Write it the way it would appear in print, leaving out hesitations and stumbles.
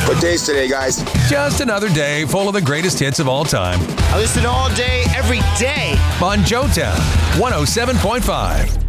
What day is today, guys? Just another day full of the greatest hits of all time I listen all day, every day. on Joetown 107.5.